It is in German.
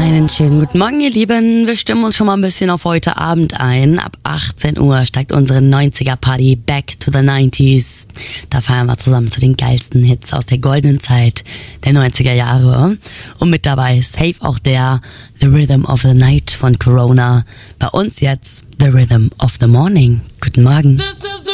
Einen schönen guten Morgen, ihr Lieben. Wir stimmen uns schon mal ein bisschen auf heute Abend ein. Ab 18 Uhr steigt unsere 90er-Party Back to the 90s. Da feiern wir zusammen zu den geilsten Hits aus der goldenen Zeit der 90er Jahre. Und mit dabei safe auch der The Rhythm of the Night von Corona. Bei uns jetzt The Rhythm of the Morning. Guten Morgen.